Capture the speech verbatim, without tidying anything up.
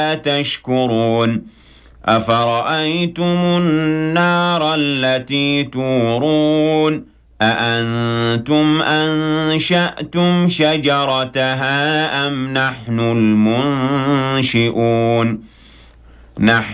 تشكرون أفرأيتم النار التي تورون أأنتم أنشأتم شجرتها أم نحن المنشئون نحن